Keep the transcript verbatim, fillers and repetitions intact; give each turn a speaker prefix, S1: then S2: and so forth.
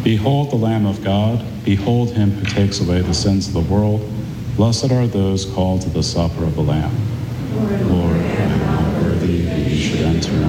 S1: Behold the Lamb of God. Behold him who takes away the sins of the world. Blessed are those called to the supper of the Lamb. Lord, I am not worthy that you should enter